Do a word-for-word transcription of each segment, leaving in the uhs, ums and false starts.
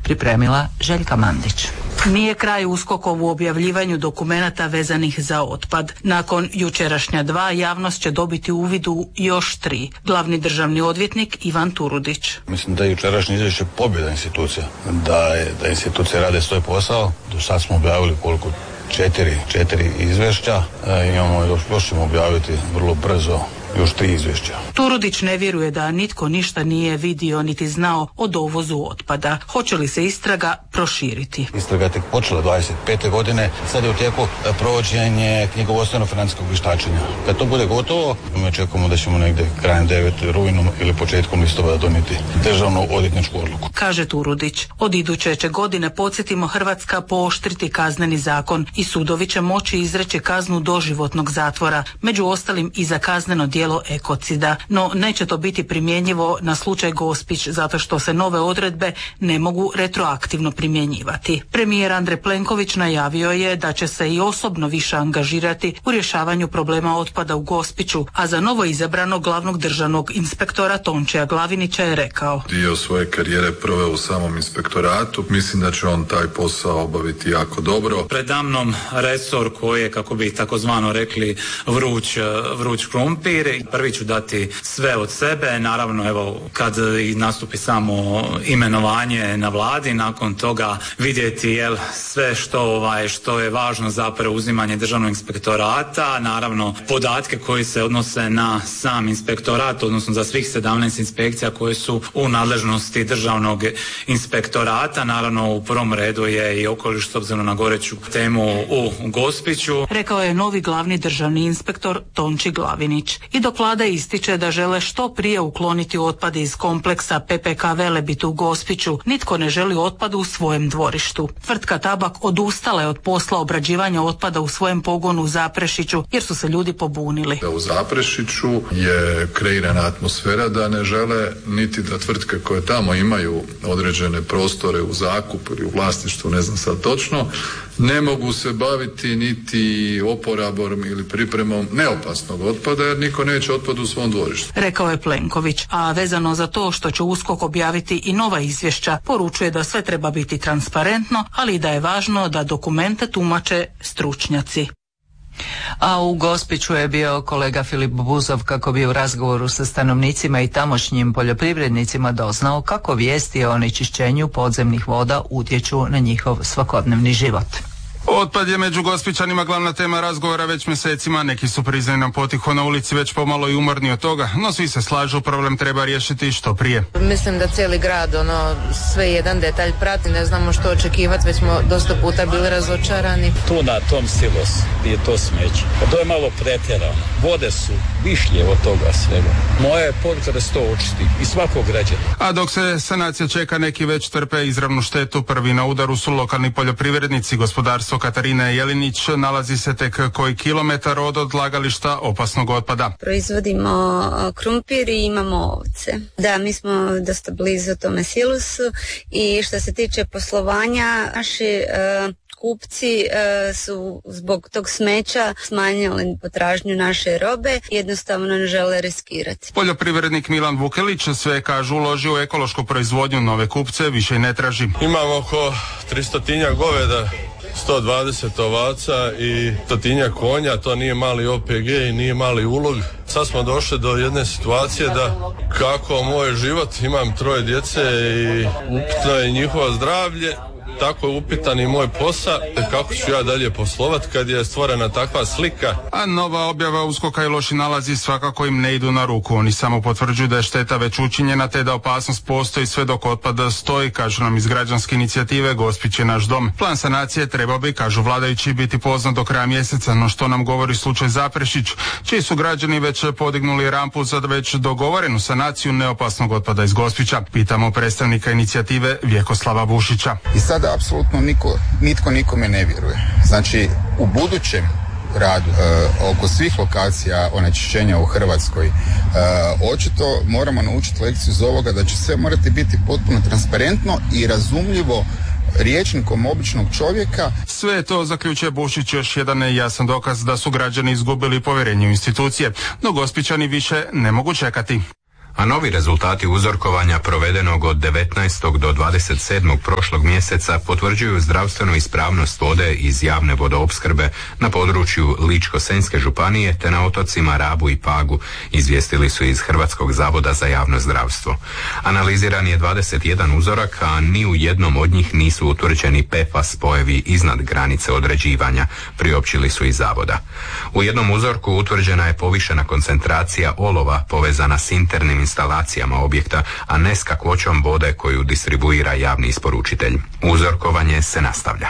pripremila Željka Mandić. Nije kraj USKOK-ovu objavljivanju dokumenata vezanih za otpad. Nakon jučerašnja dva, javnost će dobiti uvid u još tri. Glavni državni odvjetnik Ivan Turudić. Mislim da je jučerašnje izvješće pobjeda institucija, da, je, da institucije rade svoj posao. Do sad smo objavili koliko? Četiri, četiri izvješća. E, imamo još, još ćemo objaviti vrlo brzo još tri izvješća. Turudić ne vjeruje da nitko ništa nije vidio niti znao o dovozu otpada. Hoće li se istraga proširiti? Istraga je tek počela dvadeset pete godine, sad je u tijeku provođenje knjigovodstveno-financijskog vještačenja. Kad to bude gotovo, mi očekujemo da ćemo negdje krajem devetog rujna ili početkom listopada donijeti državnu odvjetničku odluku. Kaže Turudić. Od iduće će godine, podsjetimo, Hrvatska pooštriti kazneni zakon i sudovi će moći izreći kaznu doživotnog zatvora, među ostalim i za kazneno djelo ekocida. No neće to biti primjenjivo na slučaj Gospić zato što se nove odredbe ne mogu retroaktivno primjenjivati. Premijer Andrej Plenković najavio je da će se i osobno više angažirati u rješavanju problema otpada u Gospiću, a za novo izabranog glavnog državnog inspektora Tončija Glavinića je rekao: dio svoje karijere proveo u samom inspektoratu. Mislim da će on taj posao obaviti jako dobro. Predamnom resor koji je, kako bi takozvano rekli, vruć, vruć krumpir. Prvi ću dati sve od sebe, naravno evo kad i nastupi samo imenovanje na vladi, nakon toga vidjeti jel sve što ovaj što je važno za preuzimanje državnog inspektorata, naravno podatke koji se odnose na sam inspektorat, odnosno za svih sedamnaest inspekcija koje su u nadležnosti državnog inspektorata, naravno u prvom redu je i okoliš s obzirom na goreću temu u Gospiću. Rekao je novi glavni državni inspektor Tonči Glavinić. I dok vlada ističe da žele što prije ukloniti otpad iz kompleksa P P K Velebit u Gospiću, nitko ne želi otpad u svojem dvorištu. Tvrtka Tabak odustala je od posla obrađivanja otpada u svojem pogonu u Zaprešiću jer su se ljudi pobunili. U Zaprešiću je kreirana atmosfera da ne žele niti da tvrtke koje tamo imaju određene prostore u zakupu ili u vlasništvu, ne znam sad točno, ne mogu se baviti niti oporabom ili pripremom neopasnog otpada jer niko neće otpad u svom dvorištu. Rekao je Plenković, a vezano za to što će USKOK objaviti i nova izvješća, poručuje da sve treba biti transparentno, ali i da je važno da dokumente tumače stručnjaci. A u Gospiću je bio kolega Filip Buzov kako bi u razgovoru sa stanovnicima i tamošnjim poljoprivrednicima doznao kako vijesti o onečišćenju podzemnih voda utječu na njihov svakodnevni život. Otpad je među Gospićanima glavna tema razgovora već mjesecima, neki su priznani nam potiho na ulici već pomalo i umorni od toga, no svi se slažu, problem treba riješiti što prije. Mislim da cijeli grad, ono, sve jedan detalj prati, ne znamo što očekivati, već smo dosta puta bili razočarani. Tu na tom silosu gdje je to smeće, pa to je malo pretjerano, vode su višlje od toga svega. Moja je poruka da se to očisti i svakog građana. A dok se sanacija čeka, neki već trpe izravnu štetu. Prvi na udaru su lokalni poljoprivrednici. Gospodarstvo Katarine Jelinić nalazi se tek koji kilometar od odlagališta opasnog otpada. Proizvodimo krumpir i imamo ovce. Da, mi smo dosta blizu tome silusu i što se tiče poslovanja, naši uh, kupci uh, su zbog tog smeća smanjili potražnju naše robe, jednostavno ne žele riskirati. Poljoprivrednik Milan Vukelić sve kažu uloži u ekološku proizvodnju, nove kupce više i ne traži. Imamo oko tristotinja goveda, sto dvadeset ovaca i stotinja konja, to nije mali O P G i nije mali ulog. Sad smo došli do jedne situacije da kako moj život, imam troje djece i upitno je njihovo zdravlje, tako je upitan i moj posao, kako ću ja dalje poslovat kad je stvorena takva slika. A nova objava USKOK-a i loši nalazi svakako im ne idu na ruku. Oni samo potvrđuju da je šteta već učinjena te da opasnost postoji sve dok otpad stoji, kažu nam iz građanske inicijative Gospić je naš dom. Plan sanacije trebao bi, kažu vladajući, biti poznat do kraja mjeseca, no što nam govori slučaj Zaprešić, čiji su građani već podignuli rampu za već dogovorenu sanaciju neopasnog otpada iz Gospića. Pitamo predstavnika inicijative Vjekoslava Bušića. I sada apsolutno niko, nitko nikome ne vjeruje. Znači, u budućem radu e, oko svih lokacija onečišćenja u Hrvatskoj e, očito moramo naučiti lekciju iz ovoga da će sve morati biti potpuno transparentno i razumljivo rječnikom običnog čovjeka. Sve to, zaključuje Bušić, još jedan jasan dokaz da su građani izgubili povjerenje u institucije, no Gospićani više ne mogu čekati. A novi rezultati uzorkovanja provedenog od devetnaestog do dvadeset sedmog prošlog mjeseca potvrđuju zdravstvenu ispravnost vode iz javne vodoopskrbe na području Ličko-senjske županije te na otocima Rabu i Pagu, izvijestili su iz Hrvatskog zavoda za javno zdravstvo. Analiziran je dvadeset jedan uzorak, a ni u jednom od njih nisu utvrđeni P F A S spojevi iznad granice određivanja, priopćili su iz zavoda. U jednom uzorku utvrđena je povišena koncentracija olova povezana s internim instalacijama objekta, a ne s kakvoćom vode koju distribuira javni isporučitelj. Uzorkovanje se nastavlja.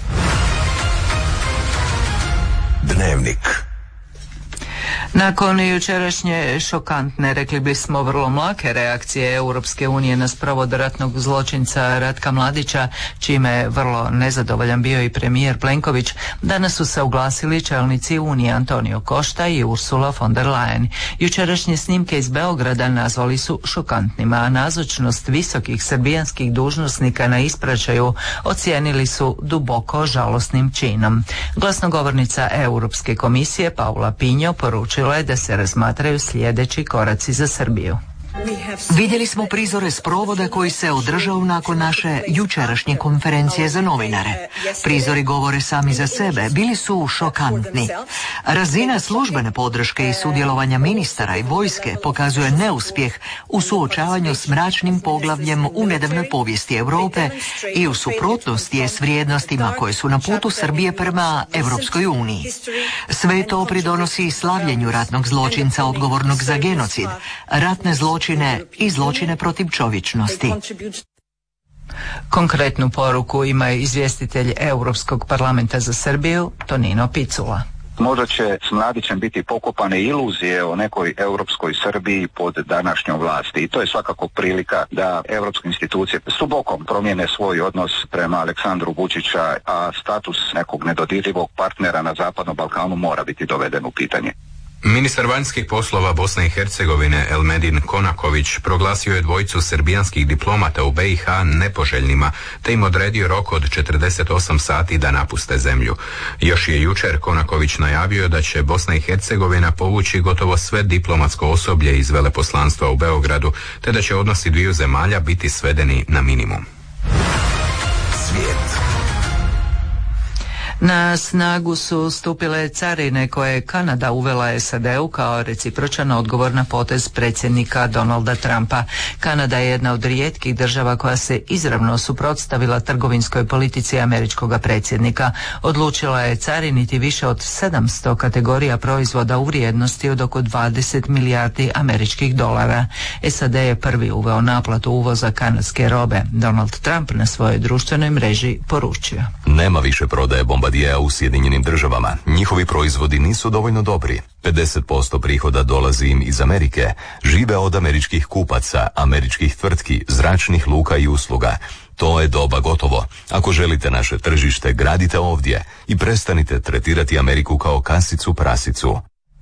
Dnevnik. Nakon jučerašnje šokantne, rekli bismo vrlo mlake reakcije Europske unije na sprovod ratnog zločinca Ratka Mladića, čime je vrlo nezadovoljan bio i premijer Plenković, danas su se oglasili čelnici Unije Antonio Costa i Ursula von der Leyen. Jučerašnje snimke iz Beograda nazvali su šokantnima, a nazočnost visokih srbijanskih dužnosnika na ispraćaju ocijenili su duboko žalosnim činom. Glasnogovornica Europske komisije Paula Pinjo poručila je da se razmatraju sljedeći koraci za Srbiju. Vidjeli smo prizore sprovoda koji se održao nakon naše jučerašnje konferencije za novinare. Prizori govore sami za sebe, bili su šokantni. Razina službene podrške i sudjelovanja ministara i vojske pokazuje neuspjeh u suočavanju s mračnim poglavljem u nedavnoj povijesti Europe i u suprotnosti je s vrijednostima koje su na putu Srbije prema Europskoj uniji. Sve to pridonosi slavljenju ratnog zločinca odgovornog za genocid, ratne zločine i zločine protiv čovječnosti. Konkretnu poruku ima izvjestitelj Europskog parlamenta za Srbiju, Tonino Picula. Možda će s Mladićem biti pokopane iluzije o nekoj europskoj Srbiji pod današnjom vlasti i to je svakako prilika da europske institucije subokom promijene svoj odnos prema Aleksandru Vučića, a status nekog nedodirljivog partnera na Zapadnom Balkanu mora biti doveden u pitanje. Ministar vanjskih poslova Bosne i Hercegovine Elmedin Konaković proglasio je dvojicu srbijanskih diplomata u B i H nepoželjnima, te im odredio rok od četrdeset osam sati da napuste zemlju. Još je jučer Konaković najavio da će Bosna i Hercegovina povući gotovo sve diplomatsko osoblje iz veleposlanstva u Beogradu, te da će odnosi dviju zemalja biti svedeni na minimum. Svijet. Na snagu su stupile carine koje je Kanada uvela S A D-u kao recipročan odgovor na potez predsjednika Donalda Trumpa. Kanada je jedna od rijetkih država koja se izravno suprotstavila trgovinskoj politici američkog predsjednika. Odlučila je cariniti više od sedamsto kategorija proizvoda u vrijednosti od oko dvadeset milijardi američkih dolara. S A D je prvi uveo naplatu uvoza kanadske robe. Donald Trump na svojoj društvenoj mreži poručio: Nema više prodaje bomba u Sjedinjenim državama. Njihovi proizvodi nisu dovoljno dobri. pedeset posto prihoda dolazi im iz Amerike. Žive od američkih kupaca, američkih tvrtki, zračnih luka i usluga. To je doba gotovo. Ako želite naše tržište, gradite ovdje i prestanite tretirati Ameriku kao kasicu prasicu.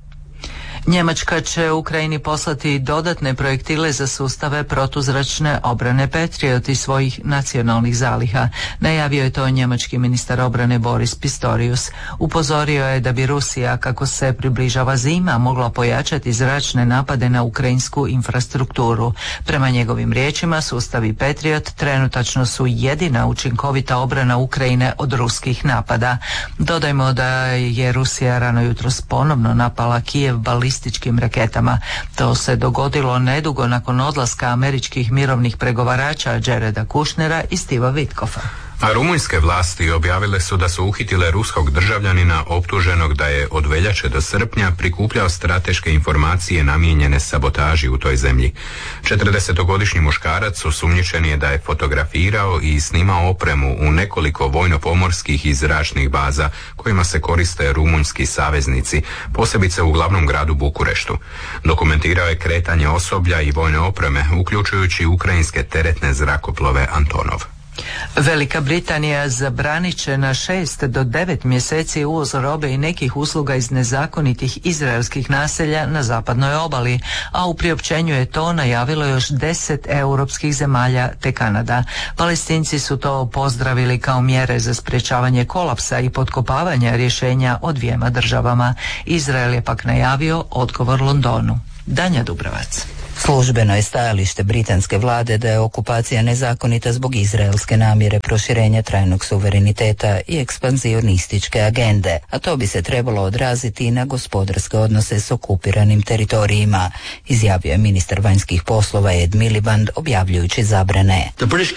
Njemačka će Ukrajini poslati dodatne projektile za sustave protuzračne obrane Patriot iz svojih nacionalnih zaliha. Najavio je to njemački ministar obrane Boris Pistorius. Upozorio je da bi Rusija, kako se približava zima, mogla pojačati zračne napade na ukrajinsku infrastrukturu. Prema njegovim riječima, sustavi Patriot trenutačno su jedina učinkovita obrana Ukrajine od ruskih napada. Dodajmo da je Rusija rano jutros ponovno napala Kijev balističkim raketama. To se dogodilo nedugo nakon odlaska američkih mirovnih pregovarača Jareda Kushnera i Stiva Witkoffa. A rumunjske vlasti objavile su da su uhitile ruskog državljanina optuženog da je od veljače do srpnja prikupljao strateške informacije namijenjene sabotaži u toj zemlji. četrdesetogodišnji muškarac osumnjičen je da je fotografirao i snimao opremu u nekoliko vojno-pomorskih i zračnih baza kojima se koriste rumunjski saveznici, posebice u glavnom gradu Bukureštu. Dokumentirao je kretanje osoblja i vojne opreme, uključujući ukrajinske teretne zrakoplove Antonov. Velika Britanija zabranit će na šest do devet mjeseci uvoz robe i nekih usluga iz nezakonitih izraelskih naselja na zapadnoj obali, a u priopćenju je to najavilo još deset europskih zemalja te Kanada. Palestinci su to pozdravili kao mjere za sprječavanje kolapsa i potkopavanja rješenja o dvijema državama. Izrael je pak najavio odgovor Londonu. Danja Dubrovac. Službeno je stajalište britanske vlade da je okupacija nezakonita zbog izraelske namjere proširenja trajnog suvereniteta i ekspanzionističke agende, a to bi se trebalo odraziti i na gospodarske odnose s okupiranim teritorijima, izjavio je ministar vanjskih poslova Ed Miliband objavljujući zabrane.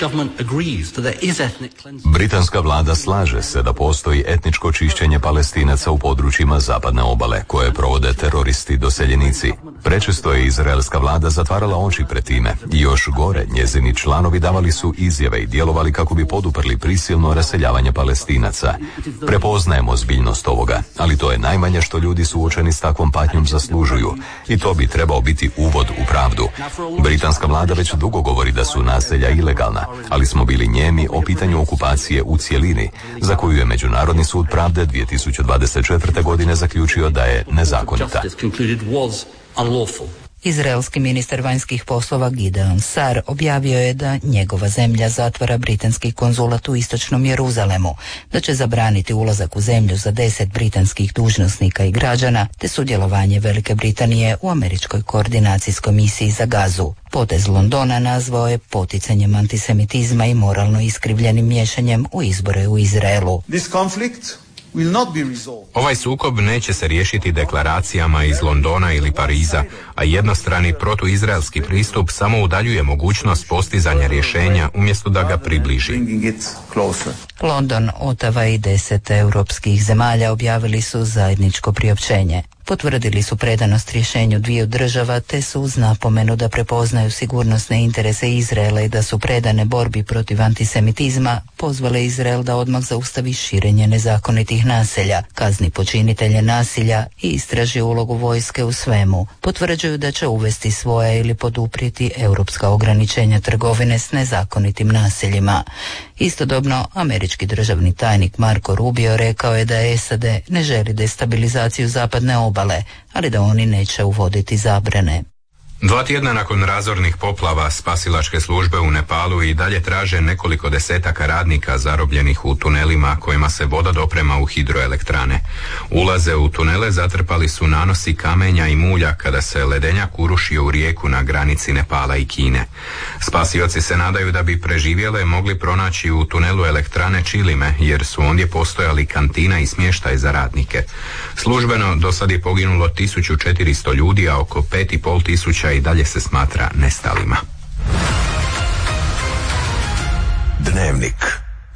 Britanska vlada slaže se da postoji etničko čišćenje Palestinaca u područjima zapadne obale koje provode teroristi doseljenici. Prečesto je izraelska vlada zatvarala oči pred time i još gore njezini članovi davali su izjave i djelovali kako bi poduprli prisilno raseljavanje Palestinaca. Prepoznajemo ozbiljnost ovoga, ali to je najmanje što ljudi suočeni s takvom patnjom zaslužuju i to bi trebao biti uvod u pravdu. Britanska vlada već dugo govori da su naselja ilegalna, ali smo bili njemi o pitanju okupacije u cjelini, za koju je Međunarodni sud pravde dvije tisuće dvadeset četvrte. godine zaključio da je nezakonita. Izraelski ministar vanjskih poslova Gideon Sar objavio je da njegova zemlja zatvara britanski konzulat u istočnom Jeruzalemu, da će zabraniti ulazak u zemlju za deset britanskih dužnosnika i građana, te sudjelovanje Velike Britanije u američkoj koordinacijskoj misiji za Gazu. Potez Londona nazvao je poticanjem antisemitizma i moralno iskrivljenim miješanjem u izbore u Izraelu. This conflict Ovaj sukob neće se riješiti deklaracijama iz Londona ili Pariza, a jednostrani protuizraelski pristup samo udaljuje mogućnost postizanja rješenja umjesto da ga približi. London, Otava i deset europskih zemalja objavili su zajedničko priopćenje. Potvrdili su predanost rješenju dviju država te su uz napomenu da prepoznaju sigurnosne interese Izraela i da su predane borbi protiv antisemitizma pozvale Izrael da odmah zaustavi širenje nezakonitih naselja, kazni počinitelje nasilja i istraži ulogu vojske u svemu. Potvrđuju da će uvesti svoja ili poduprijeti europska ograničenja trgovine s nezakonitim naseljima. Istodobno, američki državni tajnik Marco Rubio rekao je da S A D ne želi destabilizaciju zapadne obale, ali da oni neće uvoditi zabrane. Dva tjedna nakon razornih poplava spasilačke službe u Nepalu i dalje traže nekoliko desetaka radnika zarobljenih u tunelima kojima se voda doprema u hidroelektrane. Ulaze u tunele zatrpali su nanosi kamenja i mulja kada se ledenjak urušio u rijeku na granici Nepala i Kine. Spasioci se nadaju da bi preživjele mogli pronaći u tunelu elektrane Čilime jer su ondje postojali kantina i smještaj za radnike. Službeno do sad je poginulo tisuću četiristo ljudi, a oko pet i pol tisuća i dalje se smatra nestalima. Dnevnik.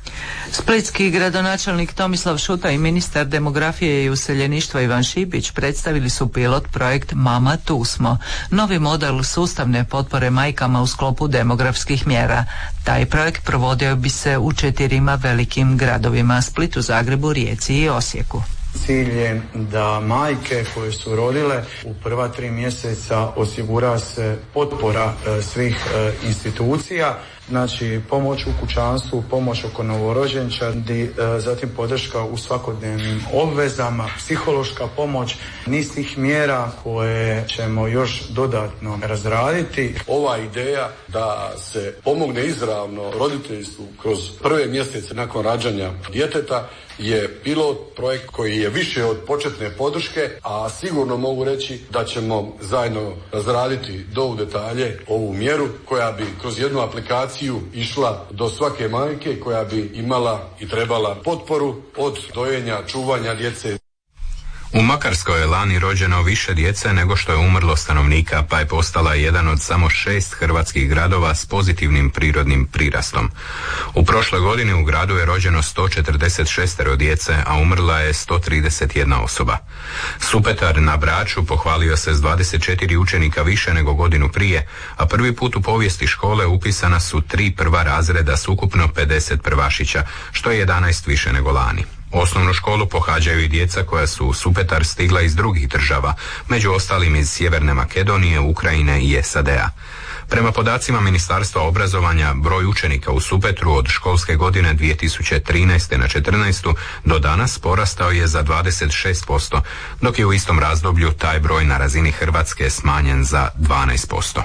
Splitski gradonačelnik Tomislav Šuta i ministar demografije i useljeništva Ivan Šipić predstavili su pilot projekt Mama tu smo, novi model sustavne potpore majkama u sklopu demografskih mjera. Taj projekt provodio bi se u četirima velikim gradovima: Splitu, Zagrebu, Rijeci i Osijeku. Cilj je da majke koje su rodile u prva tri mjeseca osigura se potpora e, svih e, institucija, znači pomoć u kućanstvu, pomoć oko novorođenčadi, e, zatim podrška u svakodnevnim obvezama, psihološka pomoć, niz tih mjera koje ćemo još dodatno razraditi. Ova ideja da se pomogne izravno roditeljstvu kroz prve mjesece nakon rađanja djeteta je pilot projekt koji je više od početne podrške, a sigurno mogu reći da ćemo zajedno razraditi do u detalje ovu mjeru koja bi kroz jednu aplikaciju išla do svake majke koja bi imala i trebala potporu od dojenja, čuvanja djece. U Makarskoj je lani rođeno više djece nego što je umrlo stanovnika, pa je postala jedan od samo šest hrvatskih gradova s pozitivnim prirodnim prirastom. U prošloj godini u gradu je rođeno sto četrdeset šest djece, a umrla je sto trideset jedna osoba. Supetar na Braču pohvalio se s dvadeset četiri učenika više nego godinu prije, a prvi put u povijesti škole upisana su tri prva razreda s ukupno pedeset prvašića, što je jedanaest više nego lani. Osnovnu školu pohađaju i djeca koja su u Supetar stigla iz drugih država, među ostalim iz Sjeverne Makedonije, Ukrajine i S A D-a. Prema podacima Ministarstva obrazovanja, broj učenika u Supetru od školske godine dvije tisuće trinaeste na četrnaestu do danas porastao je za dvadeset šest posto, dok je u istom razdoblju taj broj na razini Hrvatske smanjen za dvanaest posto.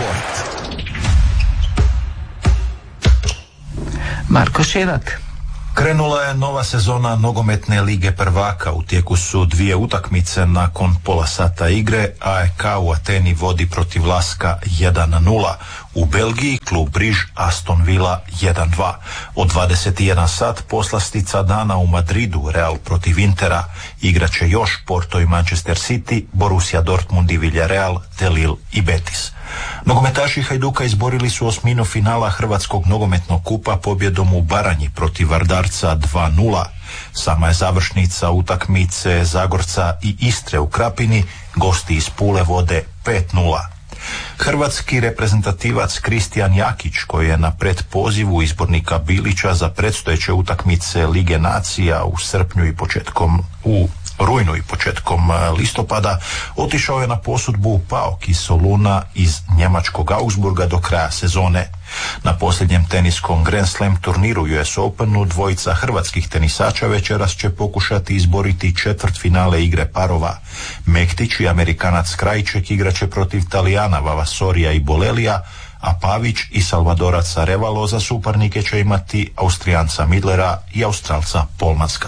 Marko Šivak. Krenula je nova sezona nogometne lige prvaka. U tijeku su dvije utakmice nakon pola sata igre. A E K u Ateni vodi protiv Laska jedan nula. U Belgiji klub Briž Aston Villa jedan dva. Od dvadeset jedan sat poslastica dana u Madridu Real protiv Intera. Igraće još Porto i Manchester City, Borussia Dortmund i Villarreal, te Lille i Betis. Nogometaši Hajduka izborili su osminu finala Hrvatskog nogometnog kupa pobjedom u Baranji protiv Vardarca dva nula. Sama je završnica utakmice Zagorca i Istre u Krapini, gosti iz Pule vode pet nula. Hrvatski reprezentativac Kristijan Jakić, koji je na predpozivu izbornika Bilića za predstojeće utakmice Lige nacija u srpnju i početkom u rujnu i početkom listopada, otišao je na posudbu u PAOK iz Soluna iz njemačkog Augsburga do kraja sezone. Na posljednjem teniskom Grand Slam turniru U S Openu dvojica hrvatskih tenisača večeras će pokušati izboriti četvrtfinale igre parova. Mektić i Amerikanac Krajček igraće protiv Talijana Vavasorija i Bolelija, a Pavić i Salvadorac Arevalo za suparnike će imati Austrijanca Midlera i Australca Polmanska.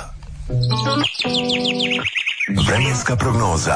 Vremenska prognoza.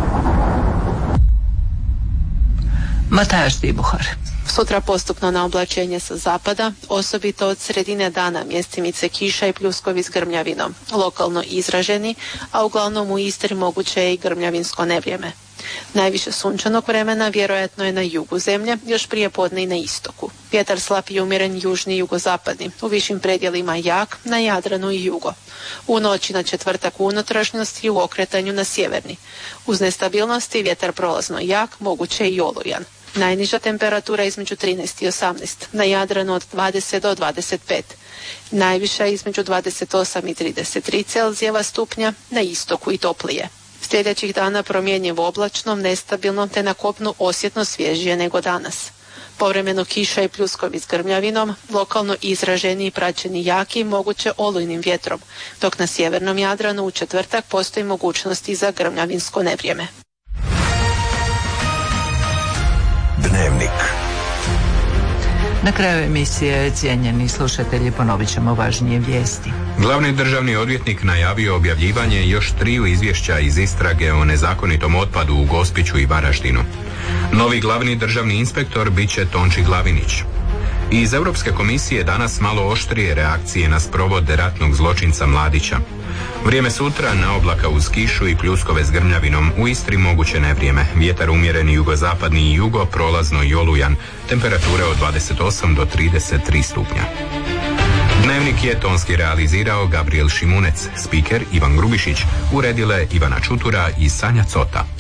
Mataš Dibuhar. Sutra postupno na oblačenje sa zapada, osobito od sredine dana mjestimice kiša i pljuskovi s grmljavinom, lokalno izraženi, a uglavnom u Istri moguće je i grmljavinsko nevrijeme. Najviše sunčanog vremena vjerojatno je na jugu zemlje, još prije podne i na istoku. Vjetar slab i umjeren južni i jugozapadni, u višim predjelima jak, na Jadranu i jugo. U noći na četvrtak u unutrašnjosti i u okretanju na sjeverni. Uz nestabilnosti vjetar prolazno jak, moguće i olujan. Najniža temperatura između trinaest i osamnaest, na Jadranu od dvadeset do dvadeset pet. Najviša između dvadeset osam i trideset tri Celzijeva stupnja, na istoku i toplije. Sljedećih dana promjenjivo oblačno, nestabilno te na kopnu osjetno svježije nego danas. Povremeno kiša i pljuskovi s grmljavinom, lokalno izraženi i praćeni jakim, moguće olujnim vjetrom, dok na sjevernom Jadranu u četvrtak postoji mogućnosti za grmljavinsko nevrijeme. Dnevnik. Na kraju emisije, cijenjeni slušatelji, ponovit ćemo važnije vijesti. Glavni državni odvjetnik najavio objavljivanje još triju izvješća iz istrage o nezakonitom otpadu u Gospiću i Varaždinu. Novi glavni državni inspektor bit će Tonči Glavinić. Iz Europske komisije danas malo oštrije reakcije na sprovod ratnog zločinca Mladića. Vrijeme sutra na oblaka uz kišu i pljuskove s grmljavinom, u Istri moguće nevrijeme. Vjetar umjereni jugozapadni i jugo, prolazno i olujan. Temperature od dvadeset osam do trideset tri stupnja. Dnevnik je tonski realizirao Gabriel Šimunec, spiker Ivan Grubišić, uredile Ivana Čutura i Sanja Cota.